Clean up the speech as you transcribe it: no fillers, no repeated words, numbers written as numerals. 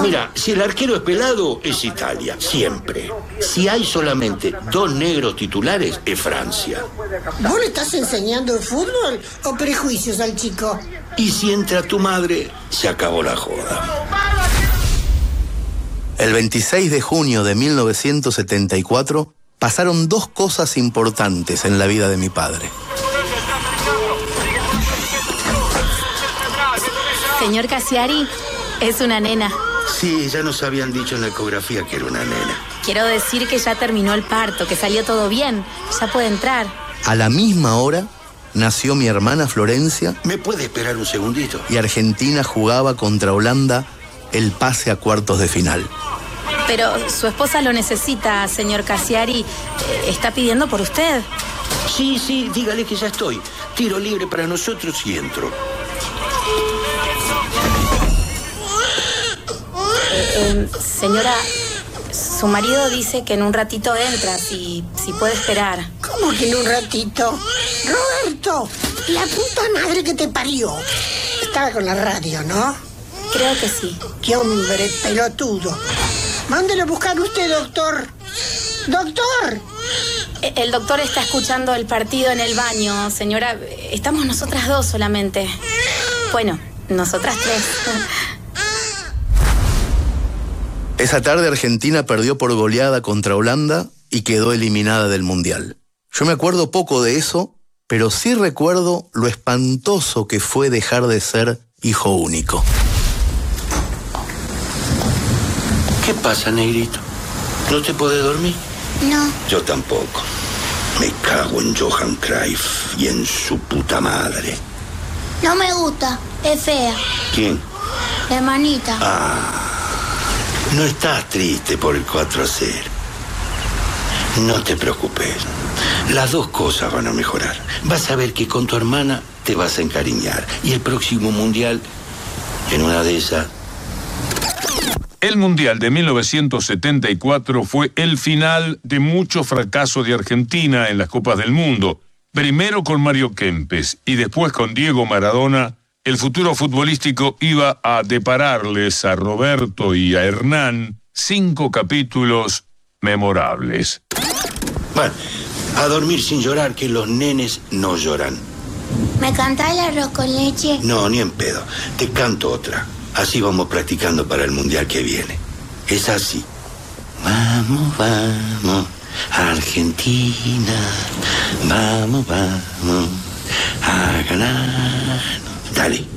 Mira, si el arquero es pelado, es Italia, siempre. Si hay solamente 2 negros titulares, es Francia. ¿Vos le estás enseñando el fútbol o prejuicios al chico? Y si entra tu madre, se acabó la joda. El 26 de junio de 1974 pasaron 2 cosas importantes en la vida de mi padre. Señor Cassiari, es una nena. Sí, ya nos habían dicho en la ecografía que era una nena. Quiero decir que ya terminó el parto, que salió todo bien. Ya puede entrar. A la misma hora nació mi hermana Florencia. ¿Me puede esperar un segundito? Y Argentina jugaba contra Holanda el pase a cuartos de final. Pero su esposa lo necesita, señor Cassiari. Está pidiendo por usted. Sí, dígale que ya estoy. Tiro libre para nosotros y entro. Señora, su marido dice que en un ratito entra, si puede esperar. ¿Cómo que en un ratito? Roberto, la puta madre que te parió. Estaba con la radio, ¿no? Creo que sí. ¡Qué hombre pelotudo! Mándelo a buscar usted, doctor. ¡Doctor! El doctor está escuchando el partido en el baño, señora. Estamos nosotras 2 solamente. Bueno, nosotras 3. Esa tarde Argentina perdió por goleada contra Holanda y quedó eliminada del Mundial. Yo me acuerdo poco de eso, pero sí recuerdo lo espantoso que fue dejar de ser hijo único. ¿Qué pasa, negrito? ¿No te podés dormir? No. Yo tampoco. Me cago en Johan Cruyff y en su puta madre. No me gusta, es fea. ¿Quién? La hermanita. No estás triste por el 4-0. No te preocupes. Las 2 cosas van a mejorar. Vas a ver que con tu hermana te vas a encariñar. Y el próximo mundial, en una de esas... El Mundial de 1974 fue el final de mucho fracaso de Argentina en las Copas del Mundo. Primero con Mario Kempes y después con Diego Maradona. El futuro futbolístico iba a depararles a Roberto y a Hernán 5 capítulos memorables. Bueno, a dormir sin llorar, que los nenes no lloran. ¿Me cantás el arroz con leche? No, ni en pedo. Te canto otra. Así vamos practicando para el mundial que viene. Es así. Vamos, vamos, Argentina. Vamos, vamos a ganar. Dale.